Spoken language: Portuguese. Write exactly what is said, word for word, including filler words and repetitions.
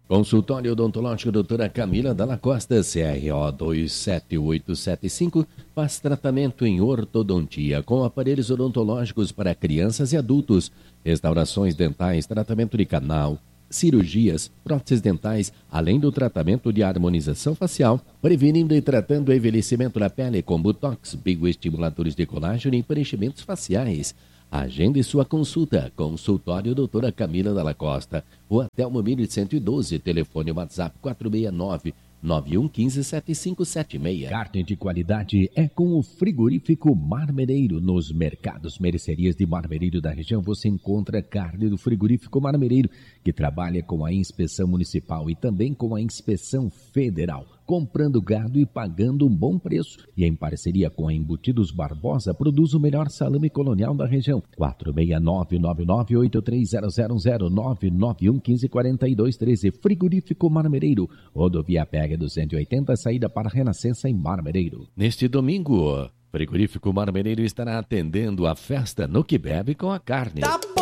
Consultório Odontológico doutora Camila Dalla Costa, C R O dois sete oito sete cinco, faz tratamento em ortodontia com aparelhos odontológicos para crianças e adultos, restaurações dentais, tratamento de canal, cirurgias, próteses dentais, além do tratamento de harmonização facial, prevenindo e tratando o envelhecimento da pele com botox, bioestimuladores de colágeno e preenchimentos faciais. Agende sua consulta. Consultório doutora Camila Dalla Costa. Rua Telmo mil cento e doze. Telefone WhatsApp quatro seis nove, nove um um cinco, sete cinco sete seis. Carne de qualidade é com o frigorífico Marmereiro. Nos mercados mercearias de Marmereiro da região você encontra carne do frigorífico Marmereiro, que trabalha com a inspeção municipal e também com a inspeção federal, comprando gado e pagando um bom preço. E em parceria com a Embutidos Barbosa, produz o melhor salame colonial da região. quatro seis nove, nove nove oito três zero zero zero, nove nove um um cinco quatro dois um três. Frigorífico Marmereiro, rodovia P E G duzentos e oitenta, saída para Renascença em Marmereiro. Neste domingo, Frigorífico Marmereiro estará atendendo a festa no que bebe com a carne. Tá